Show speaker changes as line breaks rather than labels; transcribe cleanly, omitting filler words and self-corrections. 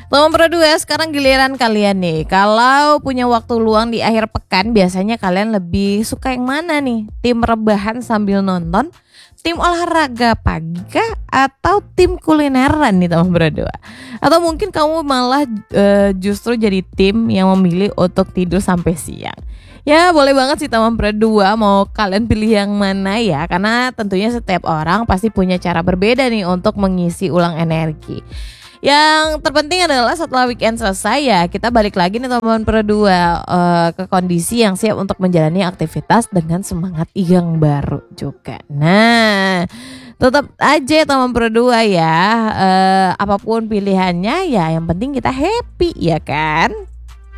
Teman berdua, sekarang giliran kalian nih. Kalau punya waktu luang di akhir pekan, biasanya kalian lebih suka yang mana nih? Tim rebahan sambil nonton, tim olahraga pagi kah? Atau tim kulineran nih teman berdua? Atau mungkin kamu malah justru jadi tim yang memilih untuk tidur sampai siang? Ya boleh banget sih teman berdua, mau kalian pilih yang mana ya? Karena tentunya setiap orang pasti punya cara berbeda nih untuk mengisi ulang energi. Yang terpenting adalah setelah weekend selesai ya kita balik lagi nih teman berdua ke kondisi yang siap untuk menjalani aktivitas dengan semangat yang baru juga. Nah, tetap aja teman berdua ya, apapun pilihannya ya yang penting kita happy ya kan.